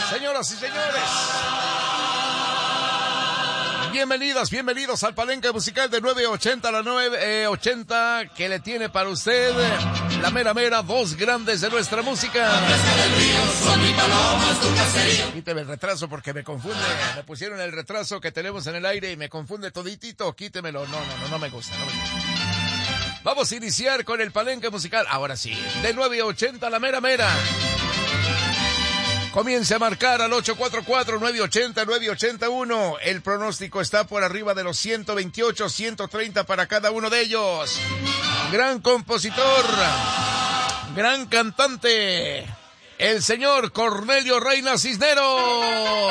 Señoras y señores, bienvenidos al Palenque Musical de 980 a la 980, que le tiene para usted la mera, dos grandes de nuestra música. Quíteme el retraso porque me confunde. Me pusieron el retraso que tenemos en el aire y me confunde toditito. Quítemelo. No me gusta. Vamos a iniciar con el Palenque Musical. Ahora sí, de 980 a la mera. Comience a marcar al 844-980-981. El pronóstico está por arriba de los 128, 130 para cada uno de ellos. Gran compositor, gran cantante, el señor Cornelio Reina Cisneros.